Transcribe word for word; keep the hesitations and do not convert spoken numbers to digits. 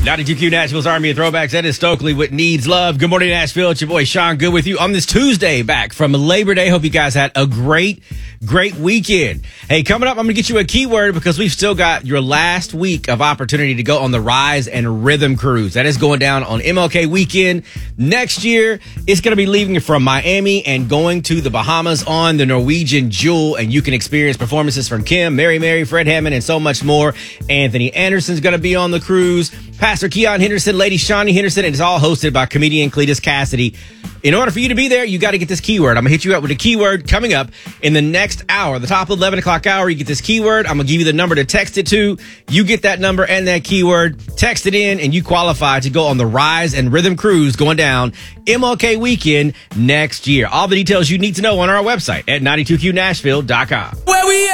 ninety-two Q Nashville's Army of Throwbacks. That is Stokely with Needs Love. Good morning, Nashville. It's your boy Sean Good with you on this Tuesday back from Labor Day. Hope you guys had a great, great weekend. Hey, coming up, I'm going to get you a keyword because we've still got your last week of opportunity to go on the Rise and Rhythm Cruise. That is going down on M L K weekend next year. It's going to be leaving from Miami and going to the Bahamas on the Norwegian Jewel, and you can experience performances from Kim, Mary Mary, Fred Hammond, and so much more. Anthony Anderson's going to be on the cruise. Pastor Keon Henderson, Lady Shawnee Henderson, and it's all hosted by comedian Cletus Cassidy. In order for you to be there, you got to get this keyword. I'm going to hit you up with a keyword coming up in the next hour. The top of the eleven o'clock hour, you get this keyword. I'm going to give you the number to text it to. You get that number and that keyword, text it in, and you qualify to go on the Rise and Rhythm Cruise going down M L K weekend next year. All the details you need to know on our website at ninety-two Q Nashville dot com. Where we at?